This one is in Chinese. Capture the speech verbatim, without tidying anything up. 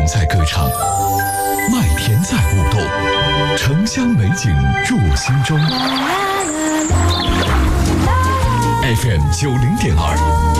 在歌唱，麦田在舞动，城乡美景入心中。F M 九零点二。